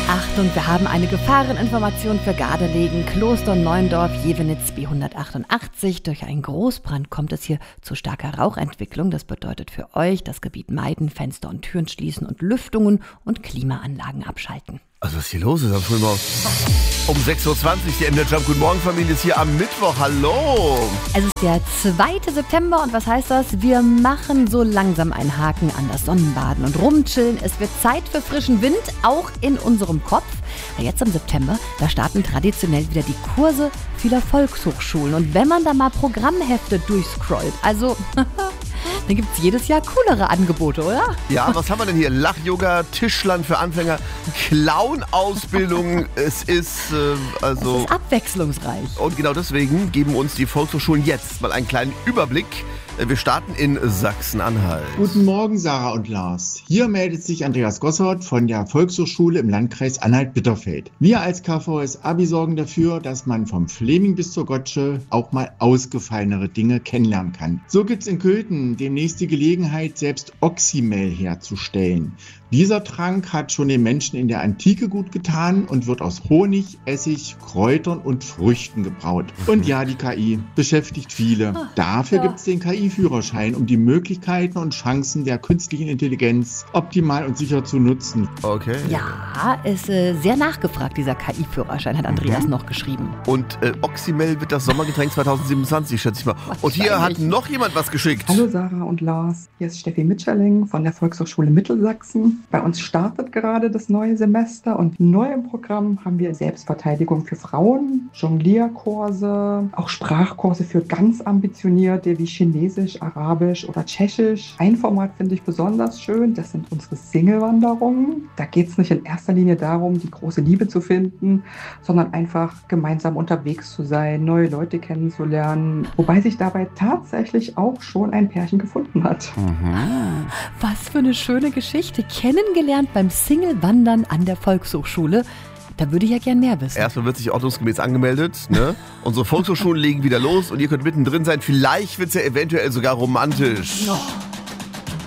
Achtung, wir haben eine Gefahreninformation für Gardelegen, Kloster Neuendorf, Jevenitz B188. Durch einen Großbrand kommt es hier zu starker Rauchentwicklung. Das bedeutet für euch, das Gebiet meiden, Fenster und Türen schließen und Lüftungen und Klimaanlagen abschalten. Also was hier los ist am Frühmorgen? Um 6.20 Uhr, die MDR Jump Guten Morgen Familie ist hier am Mittwoch. Hallo! Es ist der 2. September und was heißt das? Wir machen so langsam einen Haken an das Sonnenbaden und Rumchillen. Es wird Zeit für frischen Wind, auch in unserem Kopf. Jetzt im September, da starten traditionell wieder die Kurse vieler Volkshochschulen. Und wenn man da mal Programmhefte durchscrollt, also dann gibt es jedes Jahr coolere Angebote, oder? Ja, was haben wir denn hier? Lach-Yoga, Tischlern für Anfänger, Clown-Ausbildung. Es ist Es ist abwechslungsreich. Und genau deswegen geben uns die Volkshochschulen jetzt mal einen kleinen Überblick. Wir starten in Sachsen-Anhalt. Guten Morgen, Sarah und Lars. Hier meldet sich Andreas Gossert von der Volkshochschule im Landkreis Anhalt-Bitterfeld. Wir als KVS-Abi sorgen dafür, dass man vom Fleming bis zur Gotsche auch mal ausgefallenere Dinge kennenlernen kann. So gibt's in Köthen demnächst die Gelegenheit, selbst Oxymel herzustellen. Dieser Trank hat schon den Menschen in der Antike gut getan und wird aus Honig, Essig, Kräutern und Früchten gebraut. Und ja, die KI beschäftigt viele. Dafür gibt's den KI-Führerschein, um die Möglichkeiten und Chancen der künstlichen Intelligenz optimal und sicher zu nutzen. Okay. Ja, ist sehr nachgefragt, dieser KI-Führerschein, hat Andreas noch geschrieben. Und Oxymel wird das Sommergetränk 2027, schätze ich mal. Und hier hat noch jemand was geschickt. Hallo Sarah und Lars, hier ist Steffi Mitscherling von der Volkshochschule Mittelsachsen. Bei uns startet gerade das neue Semester und neu im Programm haben wir Selbstverteidigung für Frauen, Jonglierkurse, auch Sprachkurse für ganz Ambitionierte wie Chinesisch, Arabisch oder Tschechisch. Ein Format finde ich besonders schön, das sind unsere Single-Wanderungen. Da geht es nicht in erster Linie darum, die große Liebe zu finden, sondern einfach gemeinsam unterwegs zu sein, neue Leute kennenzulernen, wobei sich dabei tatsächlich auch schon ein Pärchen gefunden hat. Was für eine schöne Geschichte. Kennengelernt beim Single-Wandern an der Volkshochschule. Da würde ich ja gern mehr wissen. Erstmal wird sich ordnungsgemäß angemeldet, ne? Unsere Volkshochschulen legen wieder los und ihr könnt mittendrin sein. Vielleicht wird es ja eventuell sogar romantisch. Oh.